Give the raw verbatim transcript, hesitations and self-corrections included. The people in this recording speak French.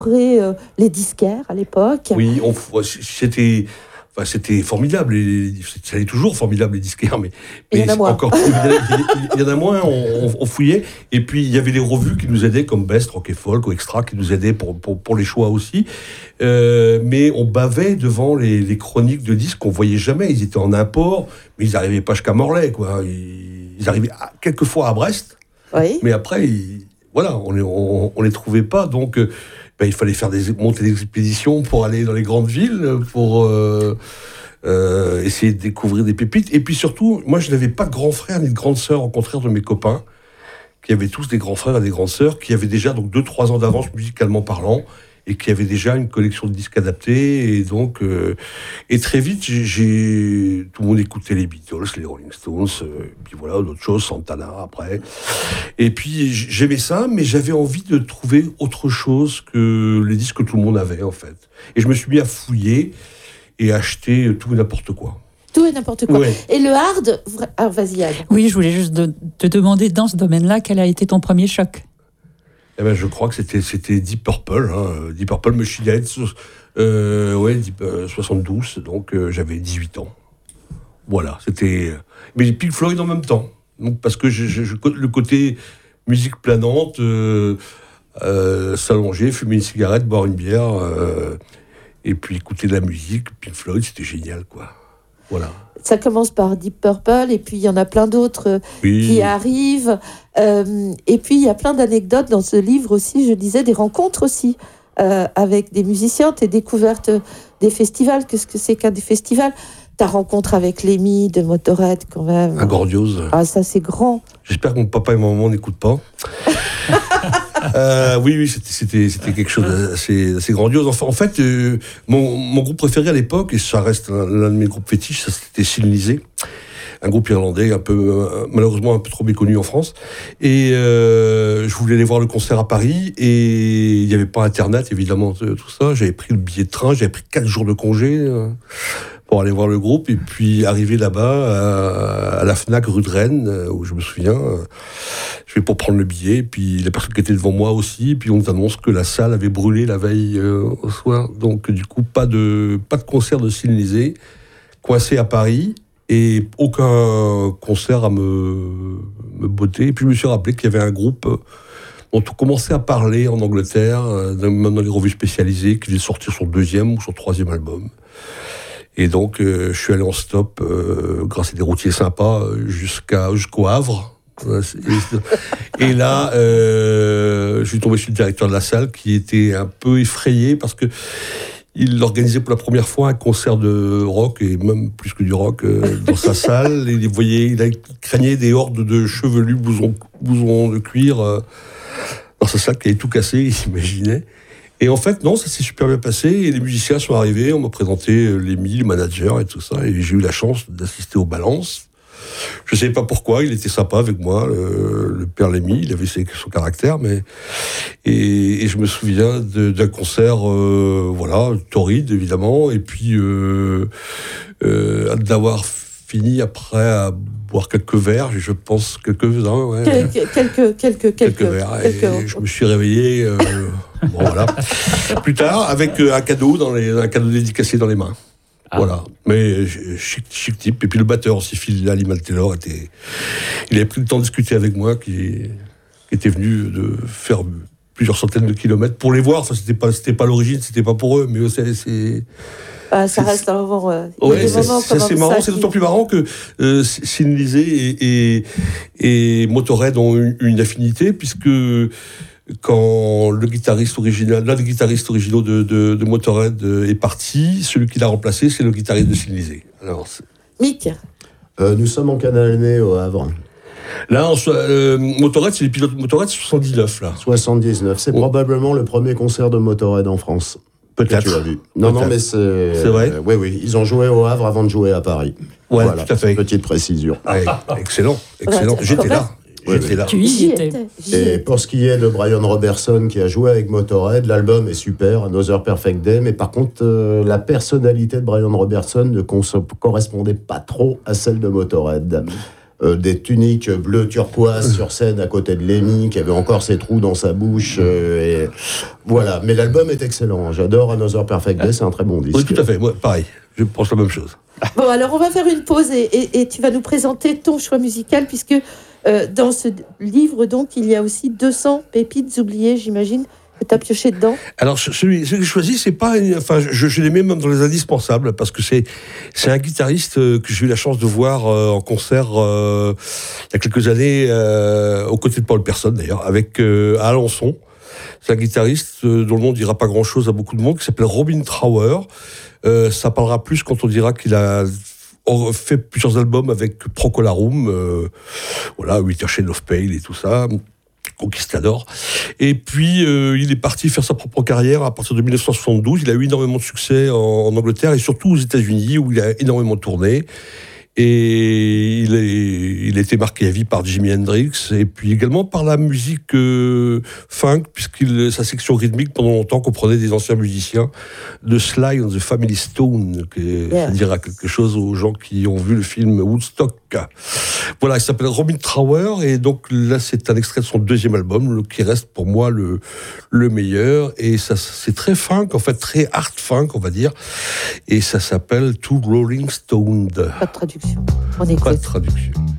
euh, les disquaires à l'époque. Oui, on, c'était... Enfin, c'était formidable, et c'était toujours formidable les disquaires, mais, mais il y en a moins. Encore, il, y en a, il y en a moins, on, on, on fouillait, et puis il y avait les revues qui nous aidaient, comme Best, Rock et Folk, ou Extra, qui nous aidaient pour, pour, pour les choix aussi, euh, mais on bavait devant les, les chroniques de disques qu'on voyait jamais, ils étaient en import, mais ils n'arrivaient pas jusqu'à Morlaix, quoi. Ils, ils arrivaient à, quelquefois à Brest, oui. Mais après, ils, voilà, on les, on, on les trouvait pas, donc... Euh, Ben, il fallait faire des, monter des expéditions pour aller dans les grandes villes, pour euh, euh, essayer de découvrir des pépites. Et puis surtout, moi, je n'avais pas de grands frères ni de grandes sœurs, au contraire de mes copains, qui avaient tous des grands frères et des grandes sœurs, qui avaient déjà donc deux trois ans d'avance musicalement parlant, et qui avaient déjà une collection de disques adaptés. Et donc, euh, et très vite, j'ai, j'ai, tout le monde écoutait les Beatles, les Rolling Stones, euh, puis voilà, d'autres choses, Santana après. Et puis, j'aimais ça, mais j'avais envie de trouver autre chose que les disques que tout le monde avait, en fait. Et je me suis mis à fouiller et à acheter tout et n'importe quoi. Tout et n'importe quoi. Ouais. Et le hard... Ah, vas-y, Anne. Oui, je voulais juste de, te demander, dans ce domaine-là, quel a été ton premier choc ? Eh ben, je crois que c'était, c'était Deep Purple, hein. Deep Purple Machine Head, euh, ouais, Deep, euh, soixante-douze, donc euh, j'avais dix-huit ans. Voilà, c'était... Mais Pink Floyd en même temps, donc, parce que je, je, je, le côté musique planante, euh, euh, s'allonger, fumer une cigarette, boire une bière, euh, et puis écouter de la musique, Pink Floyd, c'était génial, quoi. Voilà. Ça commence par Deep Purple, et puis il y en a plein d'autres oui. qui arrivent. Euh, et puis il y a plein d'anecdotes dans ce livre aussi, je disais, des rencontres aussi euh, avec des musiciens, tes découvertes des festivals. Qu'est-ce que c'est qu'un des festivals ? Ta rencontre avec Lemmy de Motorhead, quand même. Un grandiose. Ah, ça c'est grand. J'espère que mon papa et ma maman n'écoutent pas. euh, oui, oui, c'était, c'était, c'était quelque chose d'assez, d'assez grandiose. Enfin, en fait, euh, mon, mon groupe préféré à l'époque, et ça reste l'un, l'un de mes groupes fétiches, ça, c'était Sin Lizzy, un groupe irlandais, un peu, euh, malheureusement un peu trop méconnu en France. Et euh, je voulais aller voir le concert à Paris, et il n'y avait pas Internet, évidemment, tout ça. J'avais pris le billet de train, j'avais pris quatre jours de congé euh, pour aller voir le groupe, et puis arrivé là-bas, à, à la Fnac rue de Rennes, où je me souviens, euh, je vais pour prendre le billet, et puis la personne qui était devant moi aussi, et puis on nous annonce que la salle avait brûlé la veille euh, au soir, donc du coup, pas de, pas de concert de Sin Lizzy, coincé à Paris, et aucun concert à me, me botter. Et puis je me suis rappelé qu'il y avait un groupe dont on commençait à parler en Angleterre, même dans les revues spécialisées, qui venait de sortir son deuxième ou son troisième album. Et donc, euh, je suis allé en stop, euh, grâce à des routiers sympas, jusqu'à, jusqu'au Havre. Et, et là, euh, je suis tombé sur le directeur de la salle, qui était un peu effrayé, parce que il organisait pour la première fois un concert de rock, et même plus que du rock, euh, dans sa salle. Et il voyait, il, a, il craignait des hordes de chevelus, blousons, blousons de cuir, euh, dans sa salle qui avait tout cassé, il s'imaginait. Et en fait, non, ça s'est super bien passé, et les musiciens sont arrivés, on m'a présenté Lemmy, le manager et tout ça, et j'ai eu la chance d'assister aux balances. Je ne savais pas pourquoi, il était sympa avec moi, le, le père Lemmy, il avait son caractère, mais... Et, et je me souviens de, d'un concert, euh, voilà, torride, évidemment, et puis euh, euh, d'avoir fini après à boire quelques verres, je pense, quelques-uns, ouais. Quelques, quelques, quelques, quelques verres, quelques... et je me suis réveillé... Euh, bon, voilà. Plus tard, avec euh, un cadeau, dans les, un cadeau dédicacé dans les mains. Ah. Voilà. Mais chic, chic type. Et puis le batteur aussi, Phil Alimal Taylor, était, il avait pris le temps de discuter avec moi, qui, qui était venu de faire plusieurs centaines de kilomètres pour les voir. Enfin, c'était pas, c'était pas l'origine, c'était pas pour eux, mais c'est. c'est ah, ça c'est, reste un moment. Euh, ouais, c'est, c'est, c'est marrant. Ça, c'est d'autant plus marrant que euh, Sin Lizzy et, et, et Motorhead ont une, une affinité, puisque quand le guitariste original, l'un des guitaristes originaux de, de, de Motorhead est parti, celui qui l'a remplacé, c'est le guitariste de Sin Lizzy. Alors, c'est... Mick euh, Nous sommes en Canal Né au Havre. Là, en, euh, Motorhead, c'est les pilotes Motorhead soixante-dix-neuf, là. soixante-dix-neuf. C'est oh. probablement le premier concert de Motorhead en France. Peut-être. Que tu as vu. Non, Peut-être. non, mais c'est... C'est vrai euh, Oui, oui. Ils ont joué au Havre avant de jouer à Paris. Ouais, voilà, tout à fait. Petite précision. Ouais, excellent, excellent. Ouais, J'étais là. Oui, J'étais là. Tu y étais. Et pour ce qui est de Brian Robertson qui a joué avec Motorhead, l'album est super, Another Perfect Day, mais par contre, euh, la personnalité de Brian Robertson ne cons- correspondait pas trop à celle de Motorhead. euh, des tuniques bleu turquoise sur scène à côté de Lemmy, qui avait encore ses trous dans sa bouche. Euh, et voilà. Mais l'album est excellent. J'adore Another Perfect Day, c'est un très bon disque. Oui, tout à fait. Moi, pareil. Je pense la même chose. Bon, alors on va faire une pause et, et, et tu vas nous présenter ton choix musical, puisque euh, dans ce livre, donc, il y a aussi deux cents pépites oubliées, j'imagine, que tu as pioché dedans. Alors, celui, celui que j'ai choisi, c'est pas... Une, enfin, je, je l'ai mis même dans les indispensables, parce que c'est, c'est un guitariste que j'ai eu la chance de voir euh, en concert euh, il y a quelques années, euh, aux côtés de Paul Persson, d'ailleurs, avec euh, à Alençon. C'est un guitariste euh, dont le nom ne dira pas grand-chose à beaucoup de monde, qui s'appelle Robin Trower. Euh, ça parlera plus quand on dira qu'il a fait plusieurs albums avec Procolarum, euh, voilà, Winter Shade of Pale et tout ça, Conquistador. Et puis, euh, il est parti faire sa propre carrière à partir de dix-neuf cent soixante-douze. Il a eu énormément de succès en, en Angleterre et surtout aux États-Unis, où il a énormément tourné. Et il, est, il a été marqué à vie par Jimi Hendrix et puis également par la musique euh, funk, puisque sa section rythmique pendant longtemps comprenait des anciens musiciens de Sly and the Family Stone, que yeah. Ça dira quelque chose aux gens qui ont vu le film Woodstock. Voilà, il s'appelle Robin Trower et donc là c'est un extrait de son deuxième album, le, qui reste pour moi le, le meilleur, et ça c'est très funk, en fait très hard funk on va dire, et ça s'appelle Two Rolling Stones. Pas de traduction. On écoute. Pas de traduction.